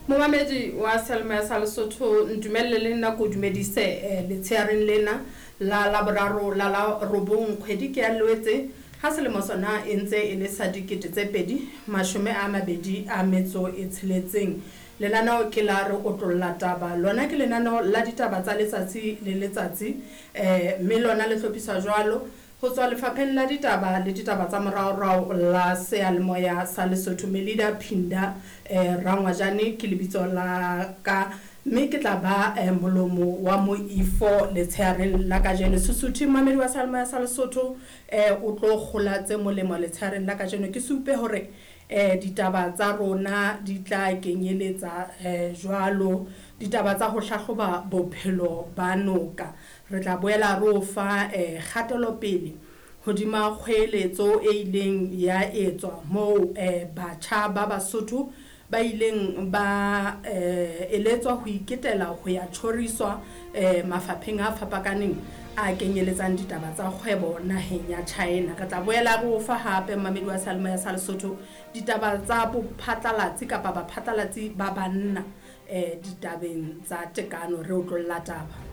Momamedi wa Selma ya Lesotho ntumelle le nna ko dumedise letsheareng lena la laboraro la robong kgwedi ke ya lwetse ha selemo sona e ntse e le sa dikete tse pedi mashome a mabedi a metso e tsheletseng. Lenaneo ke la re otlolla taba lona ke lenaneo la ditaba tsa letsatsi le letsatsi mme lona le hlophiswa jwalo ho tswa lefapheng la ditaba le ditaba tsa moraorao la seyalemoya sa Lesotho. Melida Phinda Rangwajane ke lebitso la ka mme ke tla ba molomo wa moifo letsheareng la kajeno. Sesotho mamedi wa seyalemoya sa Lesotho o tlo kgola tse molemo letsheareng la kajeno ke supe hore ditaba tsa rona di tla kenyeletsa jwalo ditaba tsa ho hlahloba bophelo ba noka. Re tla boela re o fa kgatelopele hodima kgweletso e ileng ya etswa moo batjha ba Basotho ba ileng ba eletswa ho iketela ho ya tjhoriswa mafapheng a fapakaneng a kenyeletsang ditaba tsa kgwebo naheng ya China. Ka tla boela re o fa hape mamedi wa seyalemoya sa Lesotho ditaba tsa bophatlalatsi kapa baphatlalatsi ba banna ditabeng tsa tekano re o tlolla taba.